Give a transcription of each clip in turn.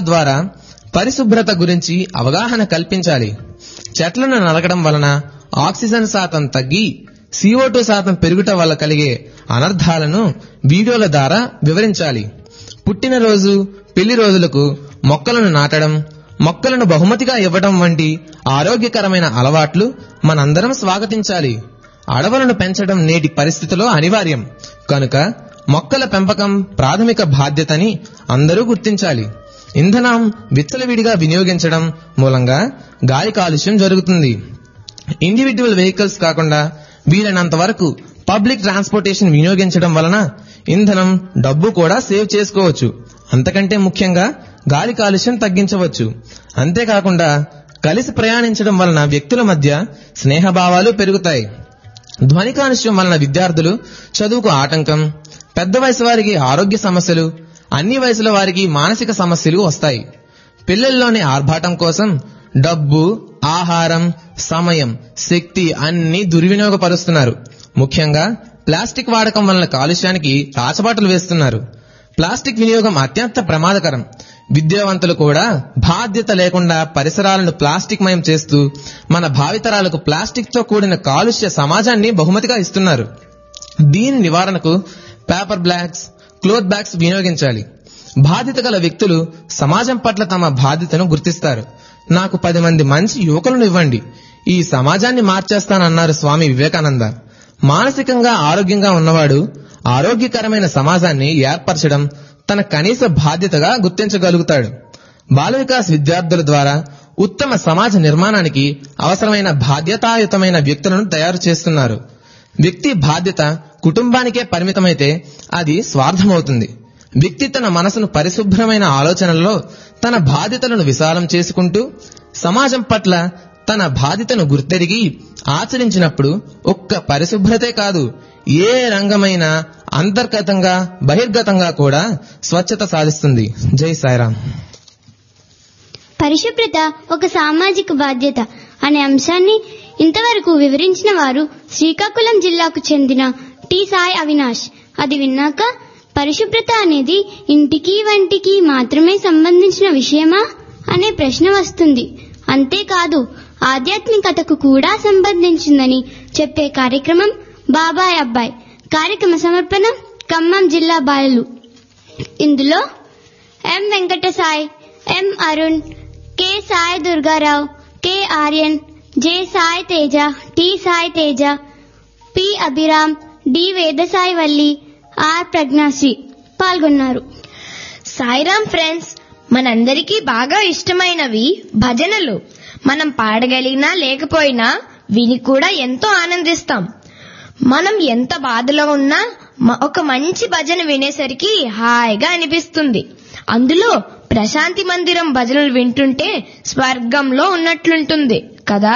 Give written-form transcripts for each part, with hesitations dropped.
ద్వారా పరిశుభ్రత గురించి అవగాహన కల్పించాలి. చెట్లను నరకడం వలన ఆక్సిజన్ శాతం తగ్గి CO2 శాతం పెరుగుట వల్ల కలిగే అనర్థాలను వీడియోల ద్వారా వివరించాలి. పుట్టినరోజు, పెళ్లి రోజులకు మొక్కలను నాటడం, మొక్కలను బహుమతిగా ఇవ్వడం వంటి ఆరోగ్యకరమైన అలవాట్లు మనందరం స్వాగతించాలి. అడవులను పెంచడం నేటి పరిస్థితిలో అనివార్యం కనుక మొక్కల పెంపకం ప్రాథమిక బాధ్యతని అందరూ గుర్తించాలి. ఇంధనం విచ్చలవిడిగా వినియోగించడం మూలంగా గాలి కాలుష్యం జరుగుతుంది. ఇండివిడ్యువల్ వెహికల్స్ కాకుండా వీలైనంత వరకు పబ్లిక్ ట్రాన్స్పోర్టేషన్ వినియోగించడం వలన ఇంధనం, డబ్బు కూడా సేవ్ చేసుకోవచ్చు. అంతకంటే ముఖ్యంగా గాలి కాలుష్యం తగ్గించవచ్చు. అంతేకాకుండా కలిసి ప్రయాణించడం వలన వ్యక్తుల మధ్య స్నేహభావాలు పెరుగుతాయి. ధ్వని కాలుష్యం వలన విద్యార్థులు చదువుకు ఆటంకం, పెద్ద వయసు వారికి ఆరోగ్య సమస్యలు, అన్ని వయసుల వారికి మానసిక సమస్యలు వస్తాయి. పిల్లల్లోని ఆర్భాటం కోసం డబ్బు, ఆహారం, సమయం, శక్తి అన్ని దుర్వినియోగపరుస్తున్నారు. ముఖ్యంగా ప్లాస్టిక్ వాడకం వలన కాలుష్యానికి రాచబాటలు వేస్తున్నారు. ప్లాస్టిక్ వినియోగం అత్యంత ప్రమాదకరం. విద్యావంతులు కూడా బాధ్యత లేకుండా పరిసరాలను ప్లాస్టిక్ మయం చేస్తూ మన భావితరాలకు ప్లాస్టిక్ తో కూడిన కాలుష్య సమాజాన్ని బహుమతిగా ఇస్తున్నారు. దీని నివారణకు పేపర్ బ్యాగ్స్, క్లోత్ బ్యాగ్స్ వినియోగించాలి. బాధ్యత గల వ్యక్తులు సమాజం పట్ల తమ బాధ్యతను గుర్తిస్తారు. నాకు 10 మంది మంచి యువకులను ఇవ్వండి, ఈ సమాజాన్ని మార్చేస్తానన్నారు స్వామి వివేకానంద. మానసికంగా ఆరోగ్యంగా ఉన్నవాడు ఆరోగ్యకరమైన సమాజాన్ని ఏర్పరచడం తన కనీస బాధ్యతగా గుర్తించగలుగుతాడు. బాల వికాస్ విద్యార్థుల ద్వారా ఉత్తమ సమాజ నిర్మాణానికి అవసరమైన బాధ్యతాయుతమైన వ్యక్తులను తయారు చేస్తున్నారు. వ్యక్తి బాధ్యత కుటుంబానికే పరిమితమైతే అది స్వార్థమవుతుంది. వ్యక్తి తన మనసును పరిశుభ్రమైన ఆలోచనల్లో తన బాధ్యతలను విశాలం చేసుకుంటూ సమాజం పట్ల తన బాధ్యతను గుర్తెరిగి ఆచరించినప్పుడు ఒక్క పరిశుభ్రతే కాదు, ఏ రంగమైనా అంతర్గతంగా బహిర్గతంగా కూడా స్వచ్ఛత సాధిస్తుంది. జై సాయిరాం. పరిశుభ్రత ఒక సామాజిక బాధ్యత అనే అంశాన్ని ఇంతవరకు వివరించిన వారు శ్రీకాకుళం జిల్లాకు చెందిన టి సాయి అవినాష్. అది విన్నాక పరిశుభ్రత అనేది ఇంటికి వంటికి మాత్రమే సంబంధించిన విషయమా అనే ప్రశ్న వస్తుంది. అంతేకాదు ఆధ్యాత్మికతకు కూడా సంబంధించిందని చెప్పే కార్యక్రమం బాబాయ్ అబ్బాయ్. కార్యక్రమ సమర్పణ ఖమ్మం జిల్లా బాలలు. ఇందులో ఎం వెంకట సాయి, ఎం Arun, K Sai Durgarao, K Aryan, J Sai Teja, T Sai Teja, P Abhiram, D Vedasai Valli, are ప్రజ్ఞాశ్రీ పాల్గొన్నారు. సాయిరాం ఫ్రెండ్స్, మనందరికీ బాగా ఇష్టమైనవి భజనలు. మనం పాడగలిగినా లేకపోయినా విని కూడా ఎంతో ఆనందిస్తాం. మనం ఎంత బాధలో ఉన్నా ఒక మంచి భజన వినేసరికి హాయిగా అనిపిస్తుంది. అందులో ప్రశాంతి మందిరం భజనలు వింటుంటే స్వర్గంలో ఉన్నట్లుంటుంది కదా.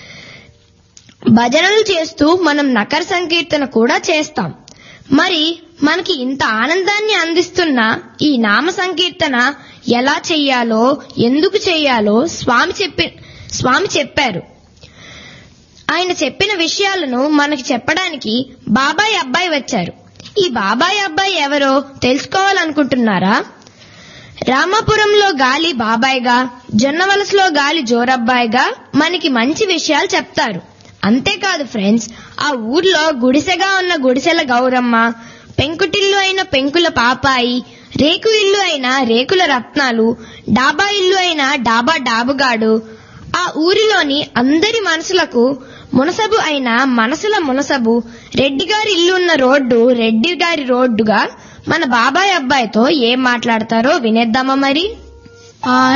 భజనలు చేస్తూ మనం నకర సంకీర్తన కూడా చేస్తాం. మరి మనకి ఇంత ఆనందాన్ని అందిస్తున్న ఈ నామ సంకీర్తన ఎలా చెయ్యాలో, ఎందుకు చెయ్యాలో స్వామి చెప్పారు. ఆయన చెప్పిన విషయాలను మనకి చెప్పడానికి బాబాయ్ అబ్బాయి వచ్చారు. ఈ బాబాయ్ అబ్బాయి ఎవరో తెలుసుకోవాలనుకుంటున్నారా? రామాపురంలో గాలి బాబాయ్గా, జొన్నవలసలో గాలి జోరబ్బాయిగా మనకి మంచి విషయాలు చెప్తారు. అంతేకాదు ఫ్రెండ్స్, ఆ ఊర్లో గుడిసెగా ఉన్న గుడిసెల గౌరమ్మ, పెంకుటిల్లు అయిన పెంకుల పాపాయి, రేకు ఇల్లు అయిన రేకుల రత్నాలు, డాబా ఇల్లు అయిన డాబా డాబుగాడు, ఆ ఊరిలోని అందరి మనసులకు మునసబు అయిన మనసుల మునసబు, రెడ్డిగారి ఇల్లున్న రోడ్డు రెడ్డిగారి రోడ్డుగా మన బాబాయ్ అబ్బాయితో ఏం మాట్లాడతారో వినేద్దామా మరి.